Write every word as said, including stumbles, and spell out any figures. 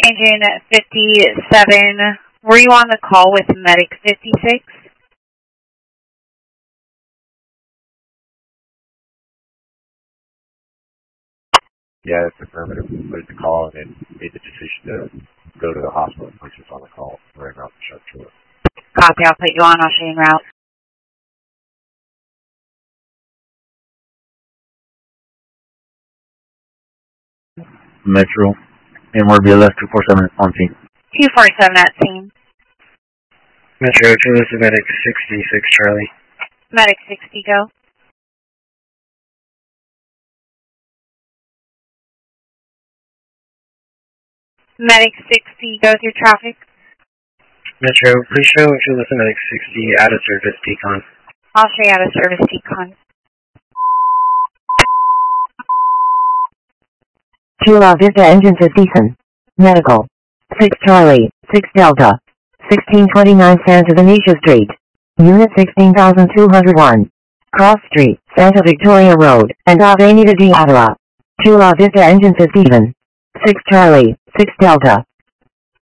Engine fifty-seven, were you on the call with Medic fifty-six? Yeah, it's affirmative. We put the call and then made the decision to go to the hospital and place us on the call. We're en route to Sharp Shore. Copy, I'll put you on, I'll show you en route. Metro, and we're B L S two four seven on scene. two four seven at scene. Metro two, this is Medic sixty-six, Charlie. Medic sixty, go. Medic sixty, go through traffic. Metro, pre-show if you listen to Medic sixty, out of service decon. I'll show you out of service decon. Chula Vista Engine fifty-seven. Medical. six Charlie, six Delta. sixteen twenty-nine Santa Venetia Street. Unit sixteen thousand two hundred one. Cross Street, Santa Victoria Road, and Avenida de Adela. Chula Vista Engine fifty-seven. six Charlie, six Delta.